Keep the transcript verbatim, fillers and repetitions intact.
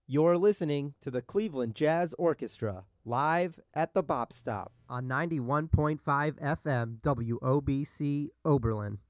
You're listening to the Cleveland Jazz Orchestra, live at the Bop Stop on ninety-one point five F M W O B C Oberlin.